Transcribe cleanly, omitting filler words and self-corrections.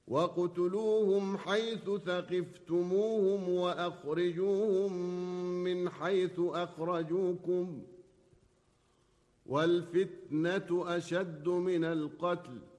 وَاقْتُلُوهُمْ حَيْثُ ثَقِفْتُمُوهُمْ وَأَخْرِجُوهُمْ مِنْ حَيْثُ أَخْرَجُوكُمْ وَالْفِتْنَةُ أَشَدُّ مِنَ الْقَتْلِ